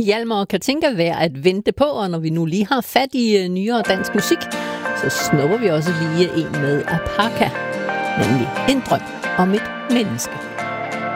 Hjalmar og Katinka værd at vente på, og når vi nu lige har fat i nyere dansk musik, så snupper vi også lige en med Apaka, nemlig En drøm om et menneske.